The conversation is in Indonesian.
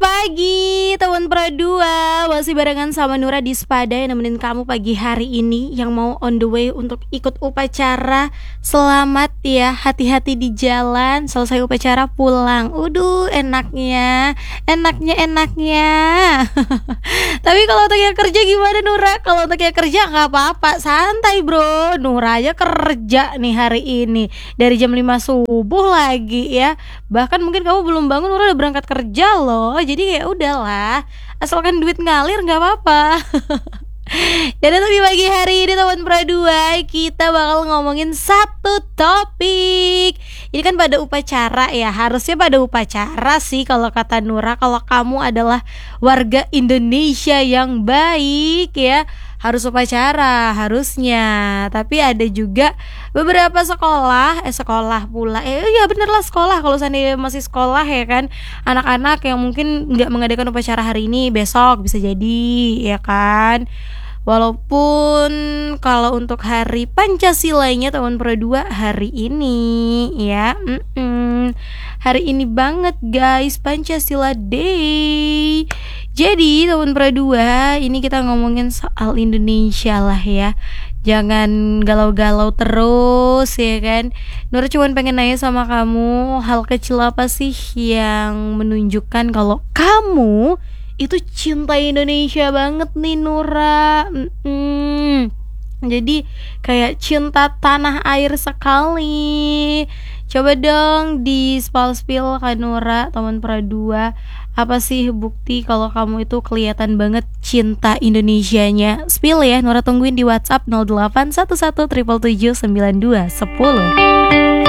Pagi teman Pro 2, masih barengan sama Nura di Spada yang nemenin kamu pagi hari ini. Yang mau on the way untuk ikut upacara, selamat ya, hati-hati di jalan. Selesai upacara pulang, enaknya Tapi kalau untuknya kerja gimana Nura? Kalau untuknya kerja gak apa-apa, santai bro. Nura aja kerja nih hari ini dari jam 5 subuh lagi ya. Bahkan mungkin kamu belum bangun, Nura udah berangkat kerja loh. Jadi kayak udahlah, asalkan duit ngalir nggak apa-apa. Dan untuk di pagi hari ini teman Pro 2, kita bakal ngomongin satu topik. Ini kan pada upacara ya, harusnya pada upacara sih kalau kata Nura. Kalau kamu adalah warga Indonesia yang baik ya, harus upacara harusnya. Tapi ada juga beberapa sekolah pula. Ya bener lah, sekolah. Kalau seandainya masih sekolah ya kan, anak-anak yang mungkin nggak mengadakan upacara hari ini, besok bisa jadi ya kan. Walaupun kalau untuk hari Pancasilanya teman Pro 2 hari ini ya, hari ini banget guys, Pancasila Day. Jadi teman Pro 2, ini kita ngomongin soal Indonesia lah ya. Jangan galau-galau terus ya kan. Nur cuma pengen nanya sama kamu, hal kecil apa sih yang menunjukkan kalau kamu itu cinta Indonesia banget nih Nura. Jadi kayak cinta tanah air sekali. Coba dong di spill ke Nura, teman Pro 2. Apa sih bukti kalau kamu itu kelihatan banget cinta Indonesianya? Spill ya, Nura tungguin di WhatsApp 0811 777 9210.